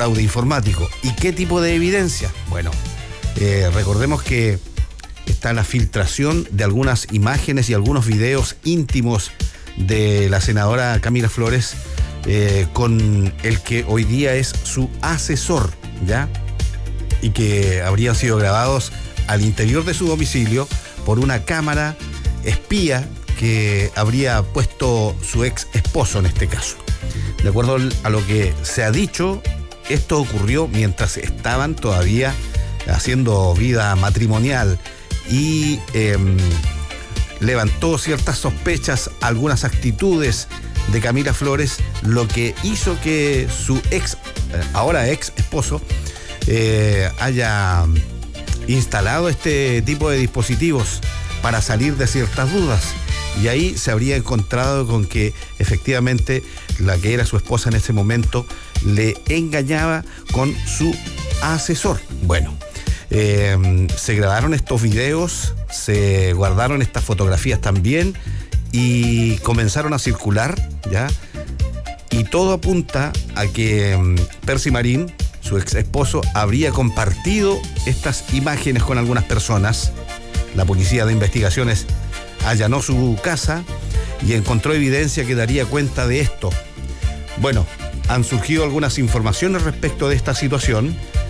fraude informático. ¿Y qué tipo de evidencia? Bueno, recordemos que está la filtración de algunas imágenes y algunos videos íntimos de la senadora Camila Flores con el que hoy día es su asesor, ¿ya? Y que habrían sido grabados al interior de su domicilio por una cámara espía que habría puesto su ex esposo en este caso. De acuerdo a lo que se ha dicho, esto ocurrió mientras estaban todavía haciendo vida matrimonial y levantó ciertas sospechas, algunas actitudes de Camila Flores, lo que hizo que su ahora ex esposo, haya instalado este tipo de dispositivos para salir de ciertas dudas. Y ahí se habría encontrado con que efectivamente la que era su esposa en ese momento le engañaba con su asesor. Bueno, se grabaron estos videos, se guardaron estas fotografías también y comenzaron a circular, ¿ya? Y todo apunta a que Percy Marín, su ex esposo, habría compartido estas imágenes con algunas personas. La policía de investigaciones allanó su casa y encontró evidencia que daría cuenta de esto. Bueno, han surgido algunas informaciones respecto de esta situación.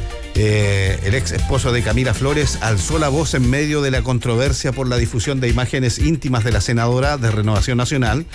El ex esposo de Camila Flores alzó la voz en medio de la controversia por la difusión de imágenes íntimas de la senadora de Renovación Nacional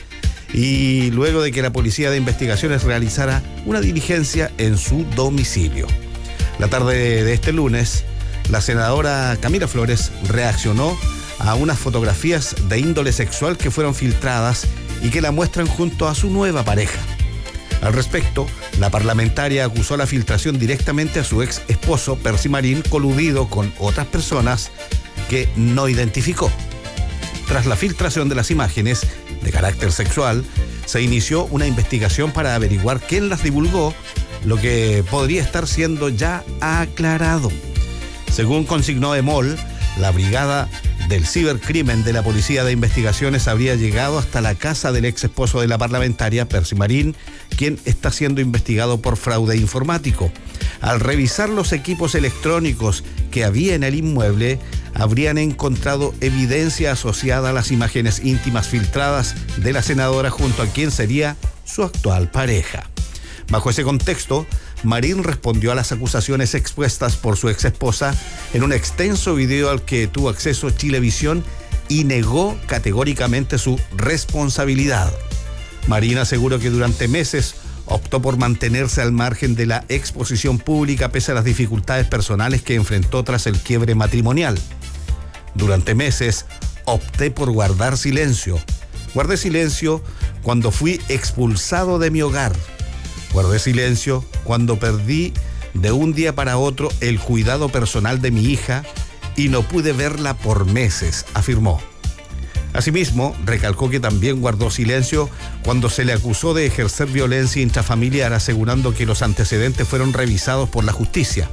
y luego de que la policía de investigaciones realizara una diligencia en su domicilio. La tarde de este lunes, la senadora Camila Flores reaccionó a unas fotografías de índole sexual que fueron filtradas y que la muestran junto a su nueva pareja. Al respecto, la parlamentaria acusó la filtración directamente a su ex esposo, Percy Marín, coludido con otras personas que no identificó. Tras la filtración de las imágenes de carácter sexual, se inició una investigación para averiguar quién las divulgó, lo que podría estar siendo ya aclarado. Según consignó EMOL, la brigada del cibercrimen de la Policía de Investigaciones habría llegado hasta la casa del ex esposo de la parlamentaria, Percy Marín, quien está siendo investigado por fraude informático. Al revisar los equipos electrónicos que había en el inmueble, habrían encontrado evidencia asociada a las imágenes íntimas filtradas de la senadora junto a quien sería su actual pareja. Bajo ese contexto, Marín respondió a las acusaciones expuestas por su ex esposa en un extenso video al que tuvo acceso Chilevisión y negó categóricamente su responsabilidad. Marín aseguró que durante meses optó por mantenerse al margen de la exposición pública pese a las dificultades personales que enfrentó tras el quiebre matrimonial. Durante meses opté por guardar silencio. Guardé silencio cuando fui expulsado de mi hogar. Guardé silencio cuando perdí de un día para otro el cuidado personal de mi hija y no pude verla por meses, afirmó. Asimismo, recalcó que también guardó silencio cuando se le acusó de ejercer violencia intrafamiliar, asegurando que los antecedentes fueron revisados por la justicia.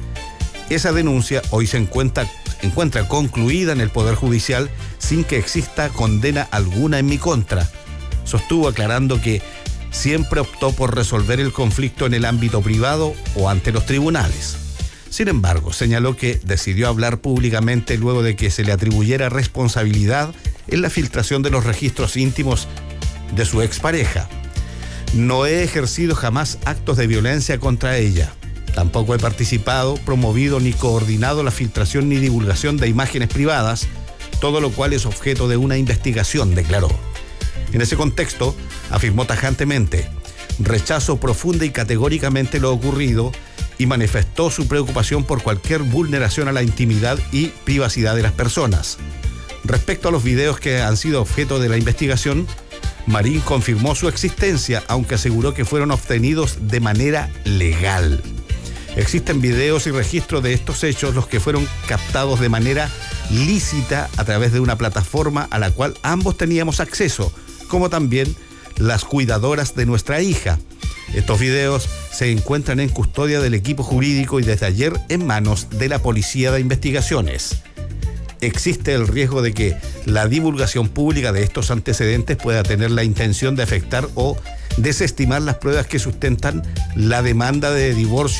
Esa denuncia hoy se encuentra concluida en el Poder Judicial sin que exista condena alguna en mi contra. Sostuvo aclarando que siempre optó por resolver el conflicto en el ámbito privado o ante los tribunales. Sin embargo, señaló que decidió hablar públicamente luego de que se le atribuyera responsabilidad en la filtración de los registros íntimos de su expareja. No he ejercido jamás actos de violencia contra ella. Tampoco he participado, promovido ni coordinado la filtración ni divulgación de imágenes privadas, todo lo cual es objeto de una investigación, declaró. En ese contexto, afirmó tajantemente: rechazo profunda y categóricamente lo ocurrido y manifestó su preocupación por cualquier vulneración a la intimidad y privacidad de las personas. Respecto a los videos que han sido objeto de la investigación, Marín confirmó su existencia, aunque aseguró que fueron obtenidos de manera legal. Existen videos y registros de estos hechos, los que fueron captados de manera lícita a través de una plataforma a la cual ambos teníamos acceso, como también las cuidadoras de nuestra hija. Estos videos se encuentran en custodia del equipo jurídico y desde ayer en manos de la Policía de Investigaciones. Existe el riesgo de que la divulgación pública de estos antecedentes pueda tener la intención de afectar o desestimar las pruebas que sustentan la demanda de divorcio